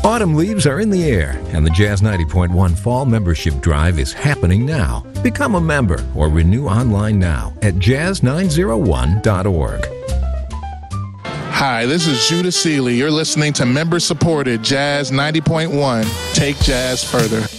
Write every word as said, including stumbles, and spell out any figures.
Autumn leaves are in the air, and the Jazz ninety point one Fall Membership Drive is happening now. Become a member or renew online now at jazz nine oh one dot org. Hi, this is Judah Seeley. You're listening to member-supported Jazz ninety point one. Take jazz further.